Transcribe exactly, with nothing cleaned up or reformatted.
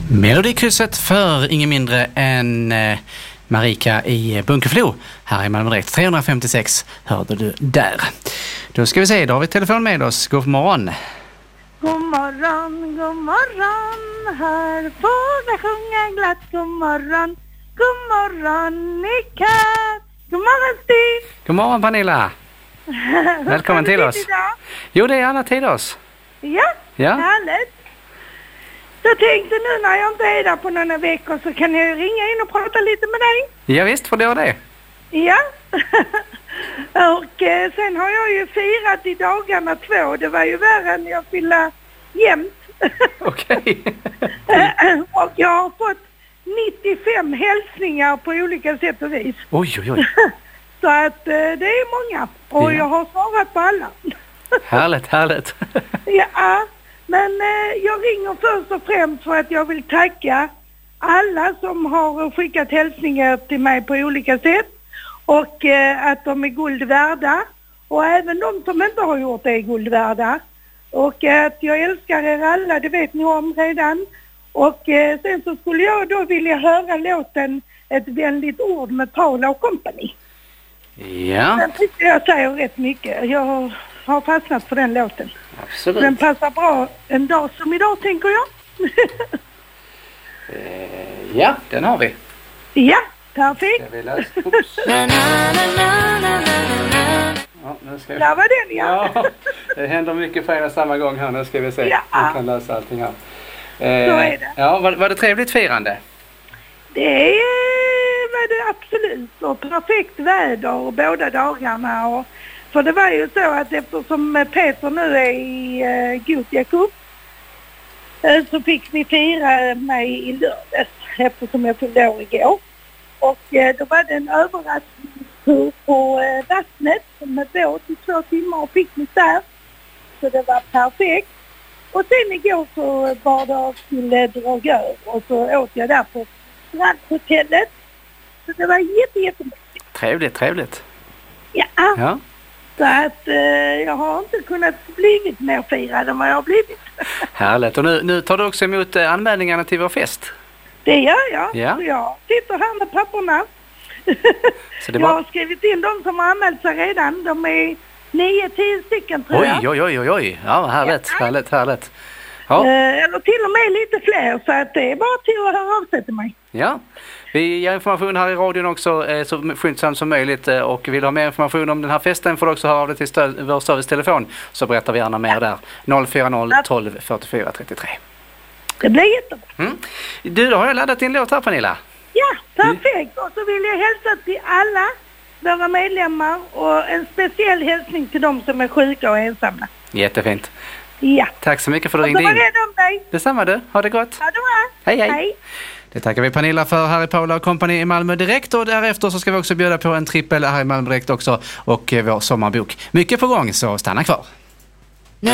Melodikrysset för ingen mindre än eh, Marika i Bunkeflo. Här i Malmö Direkt trehundrafemtiosex hörde du där. Då ska vi se, då har vi telefon med oss. God morgon. God morgon, god morgon. Här får vi sjunga glatt. God morgon, god morgon Nika. God morgon Stig. God morgon Pernilla. Välkommen till oss. Idag? Jo, det är alla tiders. Ja, Ja, härligt. Jag tänkte nu när jag inte är där på några veckor så kan jag ringa in och prata lite med dig. ja visst, får du det. Ja. Och eh, sen har jag ju firat i dagarna två. Det var ju värre än jag fyllde jämt. Okej. Och jag har fått nittiofem hälsningar på olika sätt och vis. Oj, oj, oj. Så att eh, det är många. Och Ja. jag har svarat på alla. Härligt, härligt. Ja, men eh, jag ringer först och främst för att jag vill tacka alla som har skickat hälsningar till mig på olika sätt. Och eh, att de är guld värda. Och även de som inte har gjort det är guld värda. Och eh, att jag älskar er alla, det vet ni om redan. Och eh, sen så skulle jag då vilja höra låten Ett vänligt ord med Paula och Company. Ja, Den tycker jag säger rätt mycket. Jag har fastnat för den låten. absolut. Den passar bra en dag som idag, tänker jag. Eh, ja, den har vi. Ja, perfekt. Ska vi läsa? Oops. Ja, nu ska vi... Där var den, ja. Ja, det händer mycket på en samma gång här. Nu ska vi se. Ja. Vi kan lösa allting här. Så är det. Ja, var, var det trevligt firande? Det var det absolut. Och perfekt väder båda dagarna. Och, för det var ju så att eftersom Peter nu är i uh, Gothia Cup uh, så fick vi fira mig i lördags eftersom jag fyllde år igår. Och uh, då var det en överraskningstur på uh, vattnet med båt i två timmar och picknick där. Så det var perfekt. Och sen igår så var det till uh, Dragör och så åt jag där på strandhotellet. Så det var jätte, jättemycket. Trevligt, trevligt. Ja. Ja. Så att eh, jag har inte kunnat blivit mer firad än vad jag har blivit. Härligt. Och nu, nu tar du också emot eh, anmälningarna till vår fest. Det gör jag. Ja. Så jag sitter här med papporna. Så det Jag var... har skrivit in de som har anmält sig redan. De är nio, tio stycken tror jag. Oj, oj, oj, oj, oj. Ja, härligt, Ja. härligt, härligt. Ja, Eh, eller till och med lite fler, så att det är bara till att höra av sig till mig. ja. Vi ger information här i radion också eh, så skyndsamt som möjligt. Eh, och vill du ha mer information om den här festen får du också höra av dig till stöd, vår servicetelefon. Så berättar vi gärna mer där. noll fyra noll tolv fyrtiofyra trettiotre. Det blir jättebra. Mm. Du, då har jag laddat din låt här, Pernilla. Ja, perfekt. Och så vill jag hälsa till alla våra medlemmar och en speciell hälsning till de som är sjuka och ensamma. Jättefint. Ja. Tack så mycket för att du Och så ringde var in. rädd om dig. Detsamma du. Ha det gott. Ha det bra. Hej, hej. Hej. Det tackar vi Pernilla för här i Paula och Company i Malmö Direkt. Och därefter så ska vi också bjuda på en trippel här i Malmö Direkt också och eh, vår sommarbok. Mycket på gång, så stanna kvar.